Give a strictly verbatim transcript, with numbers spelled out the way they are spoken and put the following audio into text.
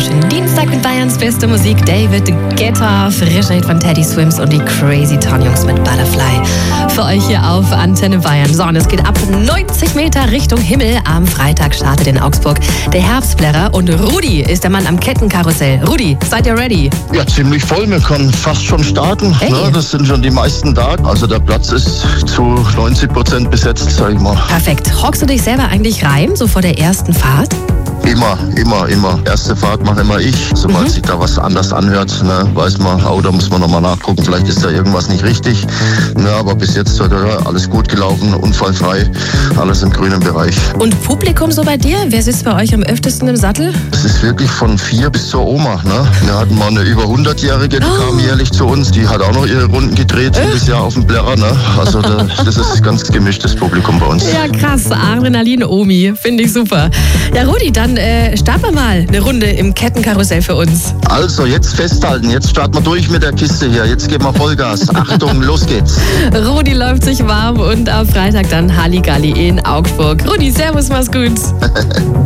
wunderschönen Dienstag mit Bayerns beste Musik. David Guetta, frischer Hit von Teddy Swims und die Crazy Town Jungs mit Butterfly. Für euch hier auf Antenne Bayern. So, und es geht ab neunzig Meter Richtung Himmel. Am Freitag startet in Augsburg der Herbstplärrer und Rudi ist der Mann am Kettenkarussell. Rudi, seid ihr ready? Ja, ziemlich voll. Wir können fast schon starten. Hey. Ne, das sind schon die meisten da. Also der Platz ist zu neunzig Prozent besetzt, sag ich mal. Perfekt. Hockst du dich selber eigentlich rein, so vor der ersten Fahrt? Immer, immer, immer. Erste Fahrt mache immer ich. Sobald Mhm. sich da was anders anhört, ne, weiß man, oh, da muss man nochmal nachgucken. Vielleicht ist da irgendwas nicht richtig. Ne, aber bis jetzt hat ja alles gut gelaufen, unfallfrei, alles im grünen Bereich. Und Publikum so bei dir? Wer sitzt bei euch am öftesten im Sattel? Es ist wirklich von vier bis zur Oma. Ne? Wir hatten mal eine über hundertjährige, die Oh. kam jährlich zu uns. Die hat auch noch ihre Runden gedreht, jedes Jahr auf dem Plärrer. Ne? Also da, das ist ganz gemischtes Publikum bei uns. Ja, krass. Adrenalin-Omi. Finde ich super. Ja, Rudi, dann äh, starten wir mal eine Runde im Kettenkarussell für uns. Also, jetzt festhalten. Jetzt starten wir durch mit der Kiste hier. Jetzt geben wir Vollgas. Achtung, los geht's. Rudi läuft sich warm und am Freitag dann Halligalli in Augsburg. Rudi, servus, mach's gut.